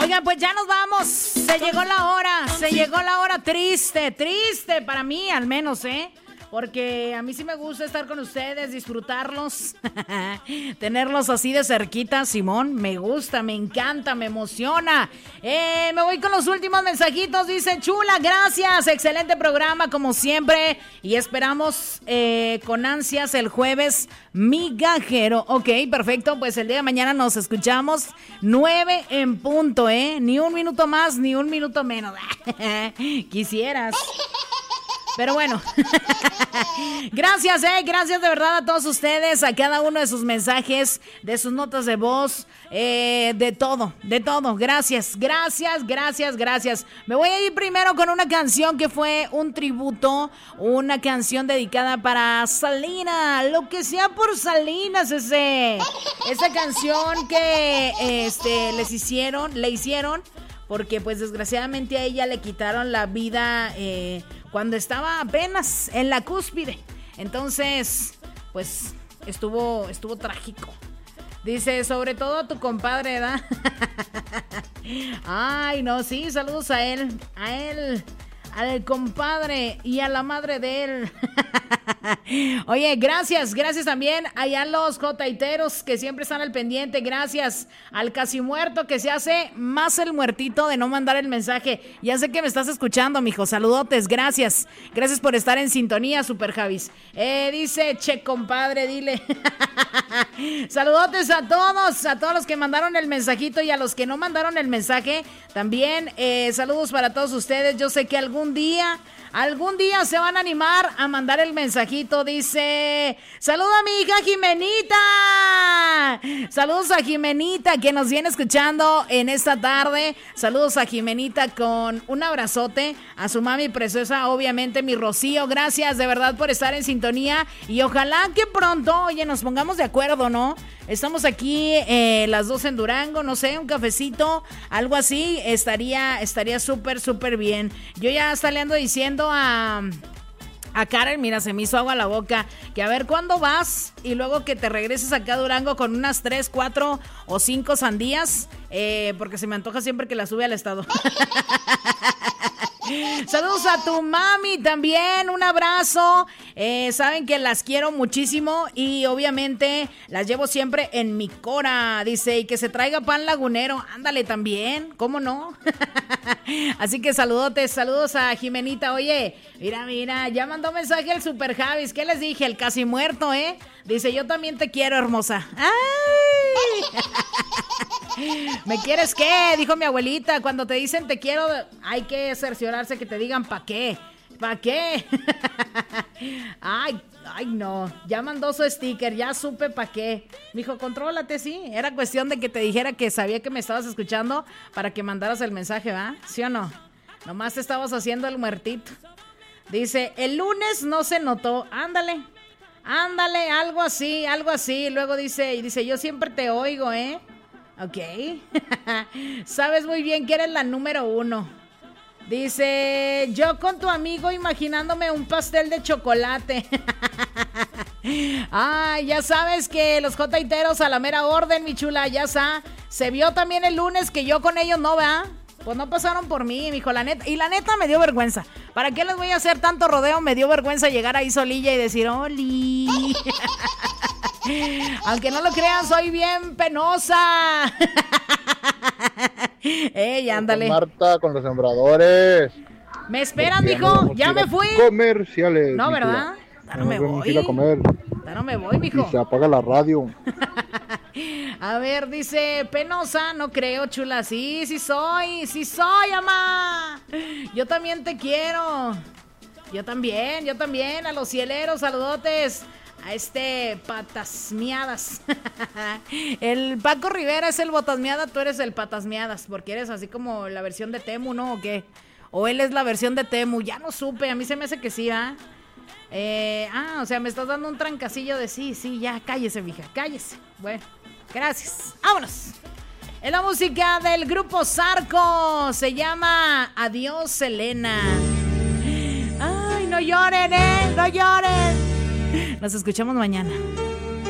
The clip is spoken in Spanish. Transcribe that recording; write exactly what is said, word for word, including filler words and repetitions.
Oigan, pues ya nos vamos. Se llegó la hora, se llegó la hora triste, triste para mí al menos, ¿eh? Porque a mí sí me gusta estar con ustedes, disfrutarlos, tenerlos así de cerquita, Simón. Me gusta, me encanta, me emociona. Eh, me voy con los últimos mensajitos. Dice Chula, gracias, excelente programa como siempre. Y esperamos eh, con ansias el jueves migajero. Ok, perfecto, pues el día de mañana nos escuchamos nueve en punto, ¿eh? Ni un minuto más, ni un minuto menos. Quisieras. Pero bueno, gracias, eh, gracias de verdad a todos ustedes, a cada uno de sus mensajes, de sus notas de voz, eh, de todo, de todo. Gracias, gracias, gracias, gracias. Me voy a ir primero con una canción que fue un tributo, una canción dedicada para Salina, lo que sea por Salinas, ese, esa canción que este, les hicieron, le hicieron, porque pues desgraciadamente a ella le quitaron la vida eh, cuando estaba apenas en la cúspide. Entonces, pues estuvo, estuvo trágico. Dice, sobre todo a tu compadre, ¿verdad? Ay, no, sí, saludos a él, a él, al compadre y a la madre de él. Oye, gracias, gracias también allá a los jotaiteros que siempre están al pendiente. Gracias al casi muerto que se hace más el muertito de no mandar el mensaje. Ya sé que me estás escuchando, mijo. Saludotes, gracias. Gracias por estar en sintonía, Super Javis. Eh, dice, che, compadre, dile. Saludotes a todos, a todos los que mandaron el mensajito y a los que no mandaron el mensaje. También eh, saludos para todos ustedes. Yo sé que algún día... Algún día se van a animar a mandar el mensajito. Dice, saluda a mi hija Jimenita. Saludos a Jimenita que nos viene escuchando en esta tarde. Saludos a Jimenita con un abrazote. A su mami preciosa, obviamente mi Rocío. Gracias de verdad por estar en sintonía. Y ojalá que pronto, oye, nos pongamos de acuerdo, ¿no? Estamos aquí eh, las dos en Durango, no sé, un cafecito, algo así, estaría estaría súper, súper bien. Yo ya hasta le ando diciendo a, a Karen, mira, se me hizo agua la boca, que a ver cuándo vas y luego que te regreses acá a Durango con unas tres, cuatro o cinco sandías, eh, porque se me antoja siempre que la sube al estado. Saludos a tu mami también, un abrazo. Eh, saben que las quiero muchísimo y obviamente las llevo siempre en mi cora. Dice, y que se traiga pan lagunero. Ándale también, ¿cómo no? Así que saludotes, saludos a Jimenita. Oye, mira, mira, ya mandó mensaje el Super Javis. ¿Qué les dije? El casi muerto, ¿eh? Dice, yo también te quiero, hermosa. ¡Ay! ¿Me quieres qué? Dijo mi abuelita. Cuando te dicen te quiero, hay que cerciorarse que te digan ¿pa' qué? ¿Pa' qué? Ay, ay, no. Ya mandó su sticker, ya supe ¿pa' qué? Me dijo, contrólate, sí. Era cuestión de que te dijera que sabía que me estabas escuchando para que mandaras el mensaje, ¿va? ¿Sí o no? Nomás te estabas haciendo el muertito. Dice, el lunes no se notó. Ándale. Ándale, algo así, algo así. Luego dice, y dice, yo siempre te oigo, ¿eh? Ok. Sabes muy bien que eres la número uno. Dice, yo con tu amigo imaginándome un pastel de chocolate. Ay, ya sabes que los jotaiteros a la mera orden, mi chula, ya está. Se vio también el lunes que yo con ellos no, ¿verdad? Pues no pasaron por mí, mijo, la neta. Y la neta me dio vergüenza. ¿Para qué les voy a hacer tanto rodeo? Me dio vergüenza llegar ahí solilla y decir, ¡oli! Aunque no lo crean, soy bien penosa. Ey, ándale. Con Marta, con los sembradores. ¿Me esperan, mijo? Ya me fui. Comerciales. No, ¿verdad? Ya no me voy. Ir a comer. Ya no me voy, mijo. Y se apaga la radio. A ver, dice, penosa, no creo, chula. Sí, sí soy, sí soy, amá. Yo también te quiero. Yo también, yo también. A los cieleros, saludotes. A este Patasmiadas. El Paco Rivera es el Botasmiada, tú eres el Patasmiadas, porque eres así como la versión de Temu, ¿no? ¿O qué? O él es la versión de Temu, ya no supe, a mí se me hace que sí, ¿ah? ¿eh? Ah, o sea, me estás dando un trancacillo de sí, sí, ya, cállese, mija, cállese. Bueno, gracias. ¡Vámonos! Es la música del grupo Zarco, se llama Adiós, Selena. Ay, no lloren, ¿eh? No lloren. Nos escuchamos mañana.